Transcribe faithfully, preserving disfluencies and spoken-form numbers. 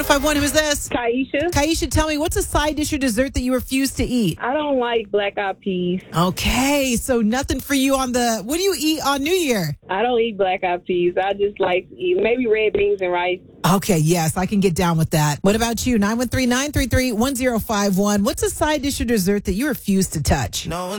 oh five one, who is this? Kaisha. Kaisha, tell me, what's a side dish or dessert that you refuse to eat? I don't like black eyed peas. Okay, so nothing for you on the, what do you eat on New Year? I don't eat black eyed peas. I just like to eat maybe red beans and rice. Okay, yes, I can get down with that. What about you? nine one three, nine three three, one oh five one. What's a side dish or dessert that you refuse to touch? No.